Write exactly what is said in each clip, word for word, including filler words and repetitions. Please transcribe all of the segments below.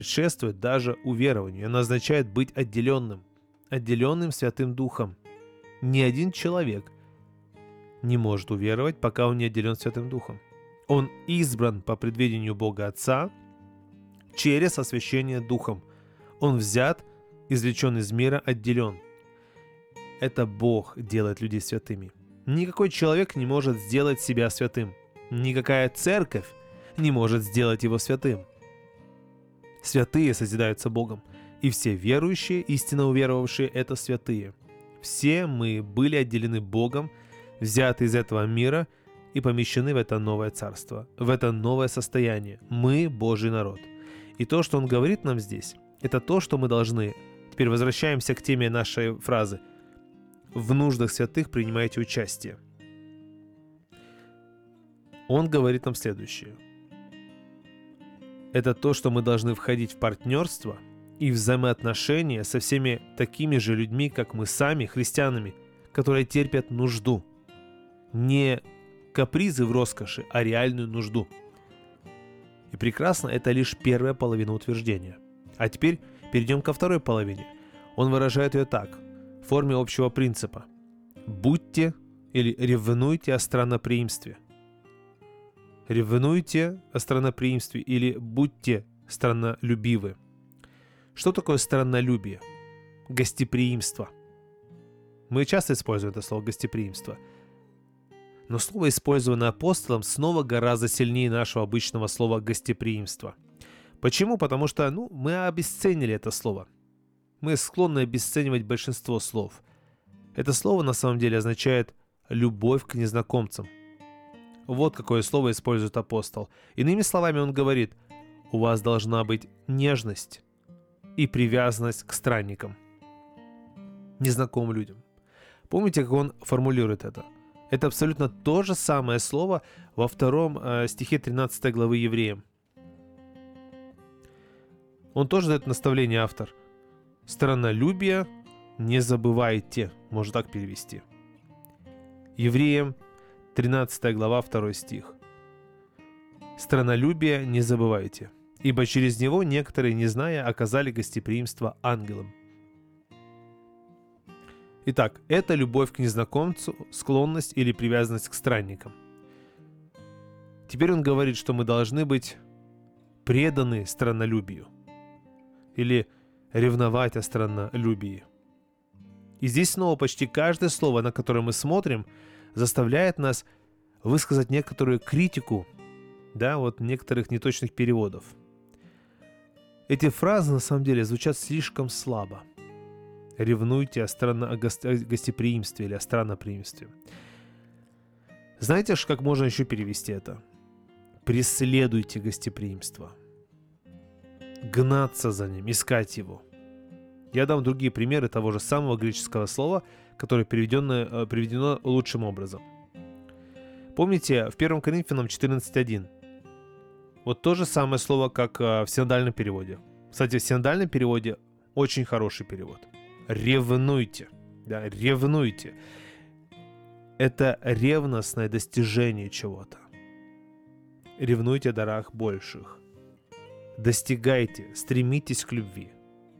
предшествует даже уверованию. Она означает быть отделенным, отделенным Святым Духом. Ни один человек не может уверовать, пока он не отделен Святым Духом. Он избран по предвидению Бога Отца через освящение Духом. Он взят, извлечен из мира, отделен. Это Бог делает людей святыми. Никакой человек не может сделать себя святым. Никакая церковь не может сделать его святым. Святые созидаются Богом, и все верующие, истинно уверовавшие, это святые. Все мы были отделены Богом, взяты из этого мира и помещены в это новое царство, в это новое состояние. Мы Божий народ. И то, что Он говорит нам здесь, это то, что мы должны. Теперь возвращаемся к теме нашей фразы. В нуждах святых принимайте участие. Он говорит нам следующее. Это то, что мы должны входить в партнерство и взаимоотношения со всеми такими же людьми, как мы сами, христианами, которые терпят нужду. Не капризы в роскоши, а реальную нужду. И прекрасно, это лишь первая половина утверждения. А теперь перейдем ко второй половине. Он выражает ее так, в форме общего принципа. Будьте или ревнуйте о странноприимстве. Ревнуйте о странноприимстве или будьте страннолюбивы. Что такое страннолюбие? Гостеприимство. Мы часто используем это слово гостеприимство. Но слово, использованное апостолом, снова гораздо сильнее нашего обычного слова гостеприимство. Почему? Потому что ну, мы обесценили это слово. Мы склонны обесценивать большинство слов. Это слово на самом деле означает «любовь к незнакомцам». Вот какое слово использует апостол. Иными словами, он говорит, у вас должна быть нежность и привязанность к странникам, незнакомым людям. Помните, как он формулирует это? Это абсолютно то же самое слово во втором э, стихе тринадцатой главы Евреям. Он тоже дает наставление, автор. Страннолюбие не забывайте, можно так перевести. Евреям тринадцатая глава, второй стих. Страннолюбие не забывайте, ибо через него некоторые, не зная, оказали гостеприимство ангелам. Итак, это любовь к незнакомцу, склонность или привязанность к странникам. Теперь он говорит, что мы должны быть преданы страннолюбию или ревновать о страннолюбии. И здесь снова почти каждое слово, на которое мы смотрим, заставляет нас высказать некоторую критику, да, вот некоторых неточных переводов. Эти фразы на самом деле звучат слишком слабо. Ревнуйте о, странно, о гостеприимстве или о странноприимстве. Знаете, как можно еще перевести это? Преследуйте гостеприимство. Гнаться за ним, искать его. Я дам другие примеры того же самого греческого слова, которое переведено, переведено лучшим образом. Помните, в первом Коринфянам четырнадцать один. Вот то же самое слово, как в синодальном переводе. Кстати, в синодальном переводе очень хороший перевод. Ревнуйте. Да, ревнуйте. Это ревностное достижение чего-то. Ревнуйте о дарах больших. Достигайте, стремитесь к любви.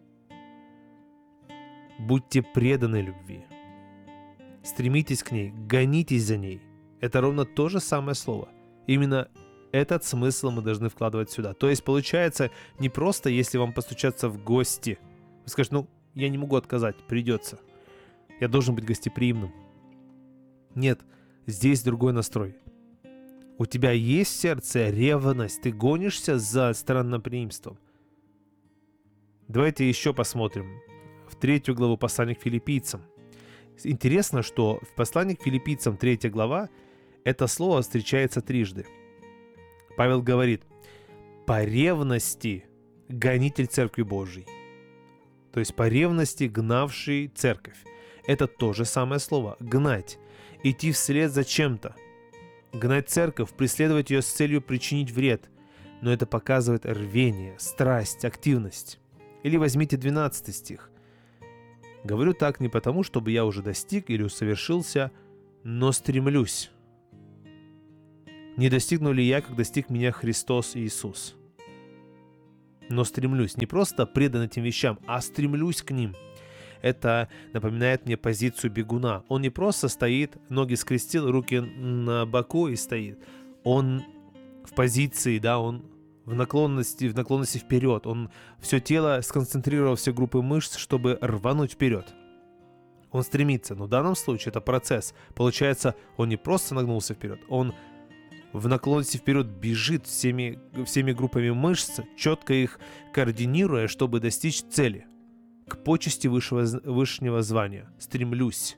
Будьте преданы любви. Стремитесь к ней, гонитесь за ней. Это ровно то же самое слово. Именно этот смысл мы должны вкладывать сюда. То есть получается не просто, если вам постучаться в гости. Вы скажете, ну, я не могу отказать, придется. Я должен быть гостеприимным. Нет, здесь другой настрой. У тебя есть в сердце ревность, ты гонишься за странноприимством. Давайте еще посмотрим в третью главу послания к филиппийцам. Интересно, что в послании к филиппийцам третья глава это слово встречается трижды. Павел говорит, по ревности гонитель Церкви Божией. То есть по ревности гнавший церковь. Это то же самое слово. Гнать. Идти вслед за чем-то. Гнать церковь, преследовать ее с целью причинить вред. Но это показывает рвение, страсть, активность. Или возьмите двенадцатый стих. Говорю так не потому, чтобы я уже достиг или усовершился, но стремлюсь. Не достигну ли я, как достиг меня Христос Иисус? но стремлюсь. Не просто предан этим вещам, а стремлюсь к ним. Это напоминает мне позицию бегуна. Он не просто стоит, ноги скрестил, руки на боку и стоит. Он в позиции, да, он в наклонности, в наклонности вперед. Он все тело сконцентрировал, все группы мышц, чтобы рвануть вперед. Он стремится, но в данном случае это процесс. Получается, он не просто нагнулся вперед, он в наклонности вперед бежит всеми, всеми группами мышц, четко их координируя, чтобы достичь цели. К почести высшего, высшего звания. Стремлюсь.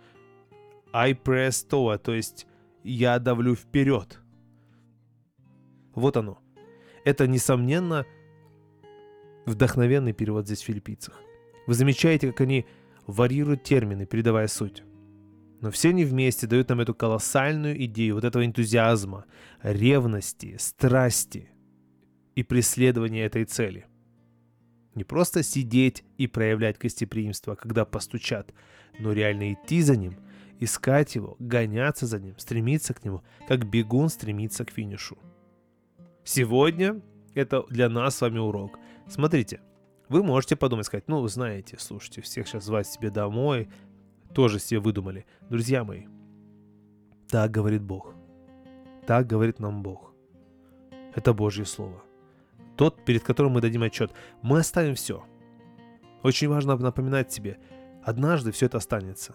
I press toward, то есть я давлю вперед. Вот оно. Это, несомненно, вдохновенный перевод здесь в филиппийцах. Вы замечаете, как они варьируют термины, передавая суть. Но все они вместе дают нам эту колоссальную идею вот этого энтузиазма, ревности, страсти и преследования этой цели. Не просто сидеть и проявлять гостеприимство, когда постучат, но реально идти за ним, искать его, гоняться за ним, стремиться к нему, как бегун стремится к финишу. Сегодня это для нас с вами урок. Смотрите, вы можете подумать, сказать, ну, вы знаете, слушайте, всех сейчас звать себе домой, тоже себе выдумали. Друзья мои, так говорит Бог. Так говорит нам Бог. Это Божье Слово. Тот, перед которым мы дадим отчет. Мы оставим все. Очень важно напоминать себе, однажды все это останется.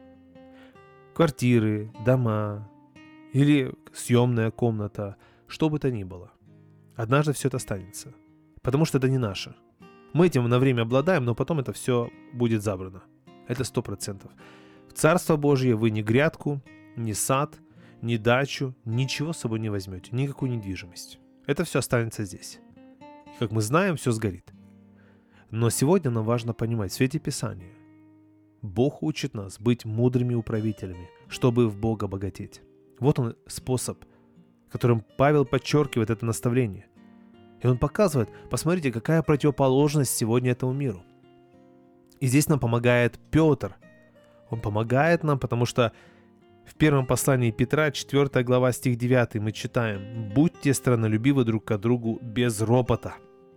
Квартиры, дома или съемная комната, что бы то ни было. Однажды все это останется. Потому что это не наше. Мы этим на время обладаем, но потом это все будет забрано. Это сто процентов. В Царство Божье вы ни грядку, ни сад, ни дачу, ничего с собой не возьмете, никакую недвижимость. Это все останется здесь. И, как мы знаем, все сгорит. Но сегодня нам важно понимать в свете Писания. Бог учит нас быть мудрыми управителями, чтобы в Бога богатеть. Вот он способ, которым Павел подчеркивает это наставление. И он показывает, посмотрите, какая противоположность сегодня этому миру. И здесь нам помогает Петр. Он помогает нам, потому что в первом послании Петра, четвёртая глава, стих девятый, мы читаем: «Будьте страннолюбивы друг к другу без ропота».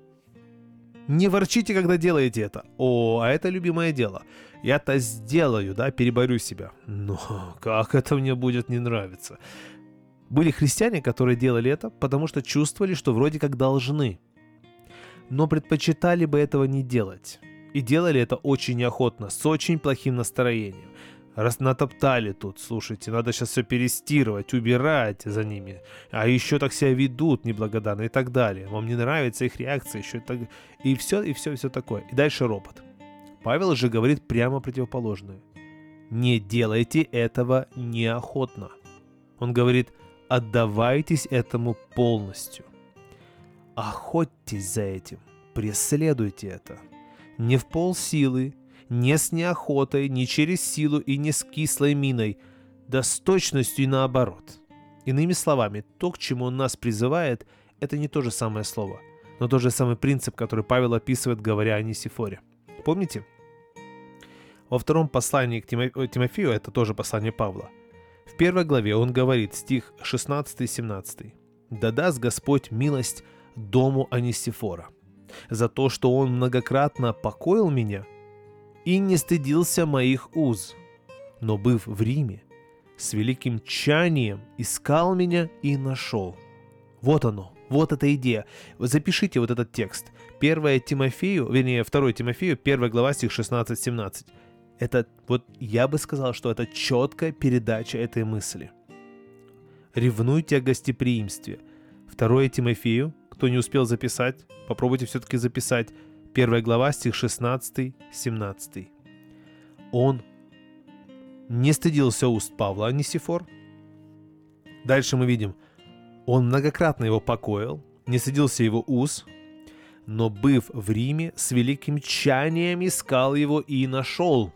Не ворчите, когда делаете это. О, а это любимое дело. Я-то сделаю, да, переборю себя. Но как это мне будет не нравиться? Были христиане, которые делали это, потому что чувствовали, что вроде как должны. Но предпочитали бы этого не делать. И делали это очень неохотно, с очень плохим настроением. Раз натоптали тут, слушайте, надо сейчас все перестирывать, убирать за ними. А еще так себя ведут неблагодарно и так далее. Вам не нравится их реакция, еще так... И все, и все, и все такое. И дальше ропот. Павел же говорит прямо противоположное. Не делайте этого неохотно. Он говорит, отдавайтесь этому полностью. Охотьтесь за этим, преследуйте это. Не в полсилы, не с неохотой, не через силу и не с кислой миной, да с точностью и наоборот. Иными словами, то, к чему он нас призывает, это не то же самое слово, но тот же самый принцип, который Павел описывает, говоря о Нисифоре. Помните? Во втором послании к Тимо... Тимофею, это тоже послание Павла, в первой главе он говорит, стих шестнадцатый-семнадцатый: «Да даст Господь милость дому Онисифора за то, что он многократно покоил меня и не стыдился моих уз, но, быв в Риме, с великим тщанием искал меня и нашел». Вот оно, вот эта идея. Запишите вот этот текст. первое Тимофею, вернее, второе Тимофею, первая глава, стих шестнадцать-семнадцать. Это, вот я бы сказал, что это четкая передача этой мысли. Ревнуйте о гостеприимстве. второе Тимофею, кто не успел записать, попробуйте все-таки записать. первая глава, стих шестнадцатый-семнадцатый. Он не стыдился уст Павла, Онисифор. Дальше мы видим, он многократно его покоил, не стыдился его уз, но, быв в Риме, с великим тщанием искал его и нашел.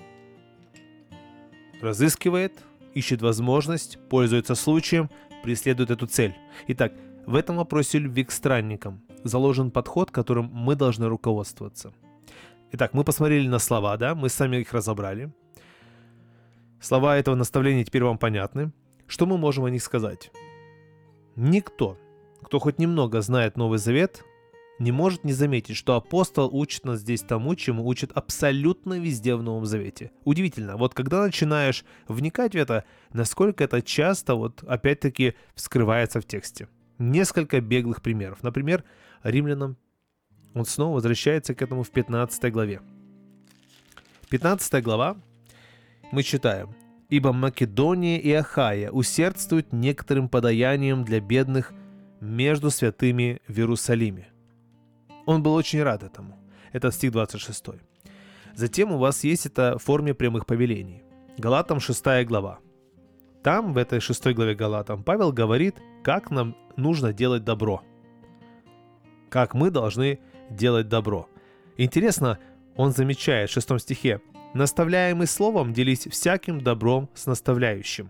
Разыскивает, ищет возможность, пользуется случаем, преследует эту цель. Итак, в этом вопросе любви к странникам заложен подход, которым мы должны руководствоваться. Итак, мы посмотрели на слова, да, мы сами их разобрали. Слова этого наставления теперь вам понятны. Что мы можем о них сказать? Никто, кто хоть немного знает Новый Завет, не может не заметить, что апостол учит нас здесь тому, чему учит абсолютно везде в Новом Завете. Удивительно, вот когда начинаешь вникать в это, насколько это часто, вот опять-таки, вскрывается в тексте. Несколько беглых примеров. Например, Римлянам, он снова возвращается к этому в пятнадцатой главе. пятнадцатая глава, мы читаем: «Ибо Македония и Ахая усердствуют некоторым подаянием для бедных между святыми в Иерусалиме». Он был очень рад этому. Это стих двадцать шесть. Затем у вас есть это в форме прямых повелений. Галатам шестая глава. Там, в этой шестой главе Галатам, Павел говорит, как нам нужно делать добро. Как мы должны делать добро. Интересно, он замечает в шестом стихе: «Наставляемый словом делись всяким добром с наставляющим».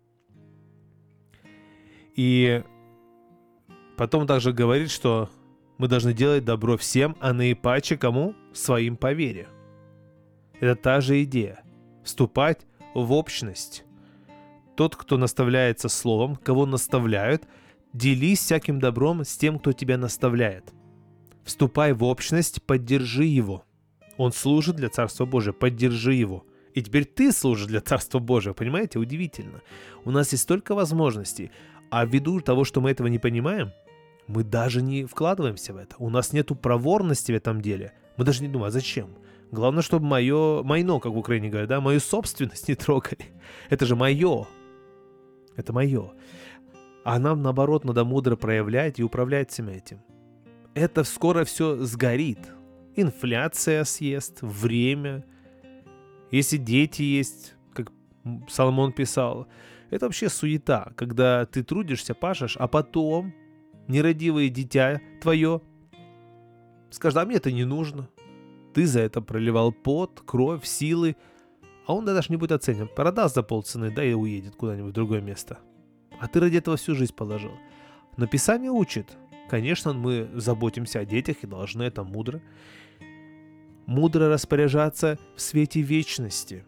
И потом также говорит, что мы должны делать добро всем, а наипаче кому? Своим по вере. Это та же идея. Вступать в общность. Тот, кто наставляется словом, кого наставляют, делись всяким добром с тем, кто тебя наставляет. Вступай в общность, поддержи его. Он служит для Царства Божия, поддержи его. И теперь ты служишь для Царства Божия, понимаете? Удивительно. У нас есть столько возможностей, а ввиду того, что мы этого не понимаем, мы даже не вкладываемся в это. У нас нету проворности в этом деле. Мы даже не думаем, а зачем? Главное, чтобы мое, майно, как в Украине говорят, да, мою собственность не трогали. Это же мое. Это мое. А нам, наоборот, надо мудро проявлять и управлять всем этим. Это скоро все сгорит. Инфляция съест, время. Если дети есть, как Соломон писал, это вообще суета, когда ты трудишься, пашешь, а потом нерадивое дитя твое скажет: а мне это не нужно. Ты за это проливал пот, кровь, силы, а он даже не будет оценен. Продаст за полцены, да и уедет куда-нибудь в другое место. А ты ради этого всю жизнь положил. Но Писание учит. Конечно, мы заботимся о детях и должны это мудро. Мудро распоряжаться в свете вечности.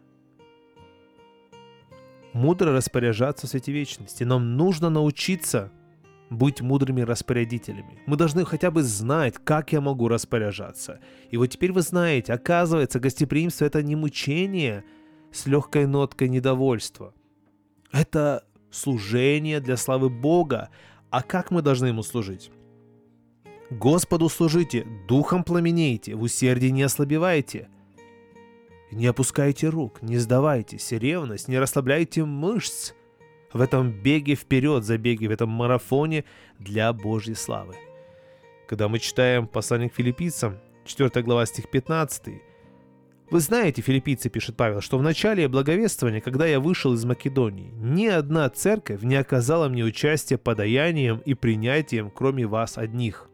Мудро распоряжаться в свете вечности. Нам нужно научиться быть мудрыми распорядителями. Мы должны хотя бы знать, как я могу распоряжаться. И вот теперь вы знаете, оказывается, гостеприимство — это не мучение с легкой ноткой недовольства. Это служение для славы Бога. А как мы должны Ему служить? Господу служите, духом пламенейте, в усердии не ослабевайте. Не опускайте рук, не сдавайтесь, ревность, не расслабляйте мышц. В этом беге вперед, забеге, в этом марафоне для Божьей славы. Когда мы читаем послание к филиппийцам, четвёртая глава, стих пятнадцатый. Вы знаете, филиппийцы, пишет Павел, что в начале благовествования, когда я вышел из Македонии, ни одна церковь не оказала мне участия подаянием и принятием, кроме вас одних.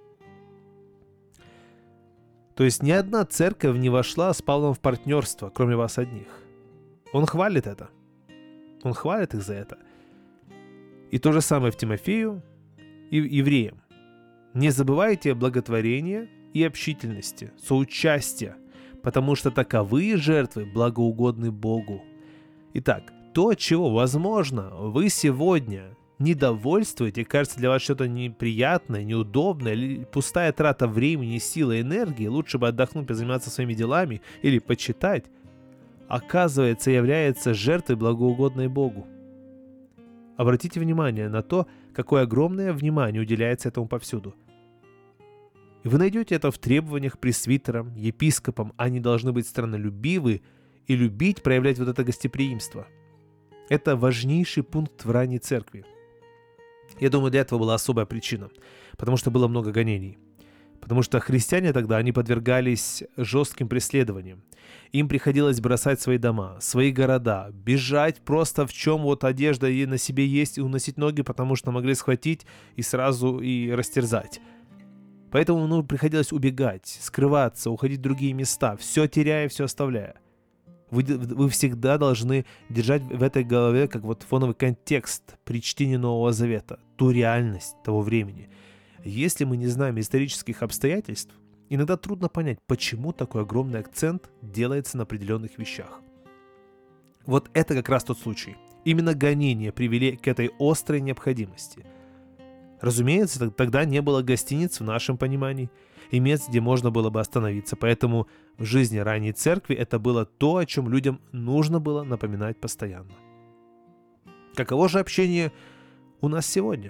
То есть ни одна церковь не вошла с Павлом в партнерство, кроме вас одних. Он хвалит это. Он хвалит их за это. И то же самое в Тимофею и евреям. Не забывайте о благотворении и общительности, соучастия, потому что таковые жертвы благоугодны Богу. Итак, то, чего, возможно, вы сегодня недовольствуете, кажется для вас что-то неприятное, неудобное, или пустая трата времени, силы, энергии, лучше бы отдохнуть, позаниматься своими делами или почитать, оказывается, является жертвой благоугодной Богу. Обратите внимание на то, какое огромное внимание уделяется этому повсюду. И вы найдете это в требованиях пресвитерам, епископам. Они должны быть страннолюбивы и любить проявлять вот это гостеприимство. Это важнейший пункт в ранней церкви. Я думаю, для этого была особая причина, потому что было много гонений. Потому что христиане тогда, они подвергались жестким преследованиям. Им приходилось бросать свои дома, свои города, бежать просто в чем вот одежда и на себе есть, и уносить ноги, потому что могли схватить и сразу и растерзать. Поэтому ну, приходилось убегать, скрываться, уходить в другие места, все теряя, все оставляя. Вы, вы всегда должны держать в этой голове как вот фоновый контекст при чтении Нового Завета, ту реальность того времени. Если мы не знаем исторических обстоятельств, иногда трудно понять, почему такой огромный акцент делается на определенных вещах. Вот это как раз тот случай. Именно гонения привели к этой острой необходимости. Разумеется, тогда не было гостиниц в нашем понимании и мест, где можно было бы остановиться, поэтому в жизни ранней церкви это было то, о чем людям нужно было напоминать постоянно. Каково же общение у нас сегодня?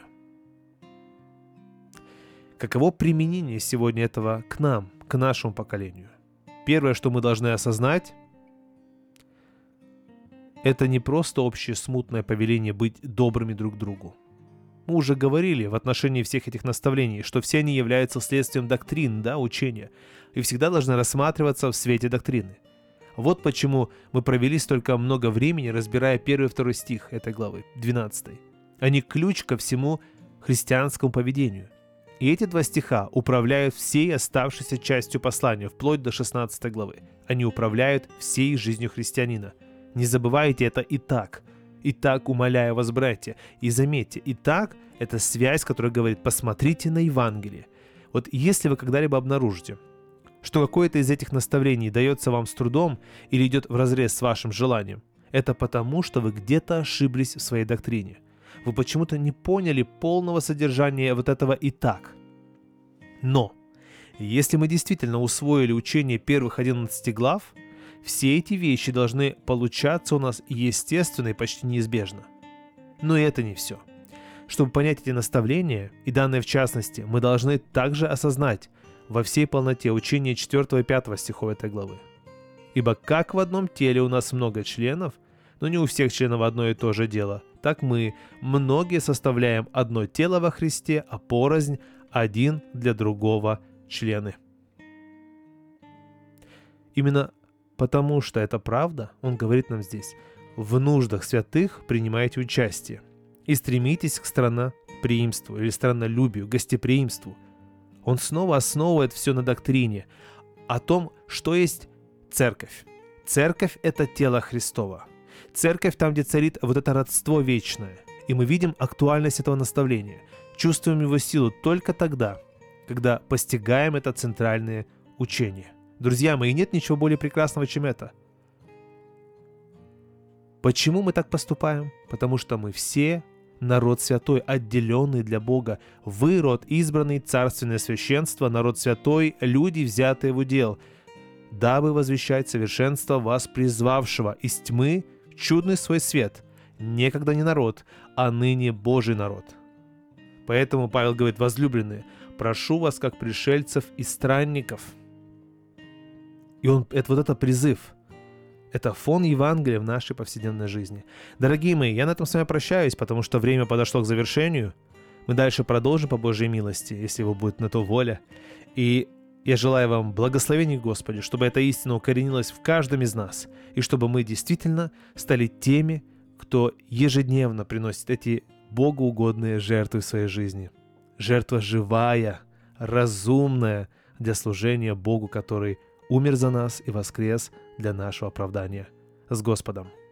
Каково применение сегодня этого к нам, к нашему поколению? Первое, что мы должны осознать, это не просто общее смутное повеление быть добрыми друг к другу. Мы уже говорили в отношении всех этих наставлений, что все они являются следствием доктрин, да, учения, и всегда должны рассматриваться в свете доктрины. Вот почему мы провели столько много времени, разбирая первый и второй стих этой главы, двенадцатой. Они ключ ко всему христианскому поведению. И эти два стиха управляют всей оставшейся частью послания, вплоть до шестнадцатой главы. Они управляют всей жизнью христианина. Не забывайте это и так. Итак, умоляю вас, братья. И заметьте, итак, это связь, которая говорит, посмотрите на Евангелие. Вот если вы когда-либо обнаружите, что какое-то из этих наставлений дается вам с трудом или идет вразрез с вашим желанием, это потому, что вы где-то ошиблись в своей доктрине. Вы почему-то не поняли полного содержания вот этого «итак». Но, если мы действительно усвоили учение первых одиннадцати глав, все эти вещи должны получаться у нас естественно и почти неизбежно. Но и это не все. Чтобы понять эти наставления, и данные в частности, мы должны также осознать во всей полноте учение четвёртого и пятого стихов этой главы. Ибо как в одном теле у нас много членов, но не у всех членов одно и то же дело, так мы, многие, составляем одно тело во Христе, а порознь один для другого члены. Именно потому что это правда, он говорит нам здесь, в нуждах святых принимайте участие и стремитесь к странноприимству или страннолюбию, гостеприимству. Он снова основывает все на доктрине о том, что есть церковь. Церковь – это тело Христово. Церковь там, где царит вот это родство вечное. И мы видим актуальность этого наставления, чувствуем его силу только тогда, когда постигаем это центральное учение. Друзья мои, нет ничего более прекрасного, чем это. Почему мы так поступаем? Потому что мы все народ святой, отделенный для Бога. Вы род избранный, царственное священство, народ святой, люди, взятые в удел, дабы возвещать совершенство вас призвавшего из тьмы в чудный свой свет, некогда не народ, а ныне Божий народ. Поэтому Павел говорит: возлюбленные, прошу вас, как пришельцев и странников. И он, это вот это призыв, это фон Евангелия в нашей повседневной жизни. Дорогие мои, я на этом с вами прощаюсь, потому что время подошло к завершению. Мы дальше продолжим по Божьей милости, если его будет на то воля. И я желаю вам благословений, Господи, чтобы эта истина укоренилась в каждом из нас, и чтобы мы действительно стали теми, кто ежедневно приносит эти богоугодные жертвы в своей жизни. Жертва живая, разумная для служения Богу, который умер за нас и воскрес для нашего оправдания. С Господом!